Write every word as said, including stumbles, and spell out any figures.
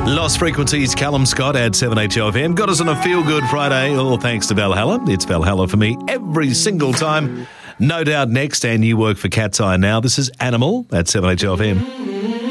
Lost Frequencies, Callum Scott at seven H O F M. Got us on a feel-good Friday, all thanks to Valhalla. It's Valhalla for me every single time. No Doubt next, and you work for Cat's Eye now. This is Animal at seven H O F M.